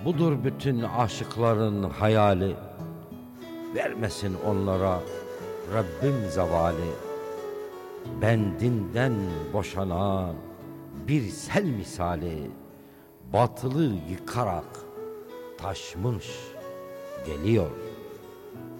Budur bütün aşıkların hayali. Vermesin onlara Rabbim zavali. Bendinden boşanan bir sel misali, batılı yıkarak taşmış geliyor.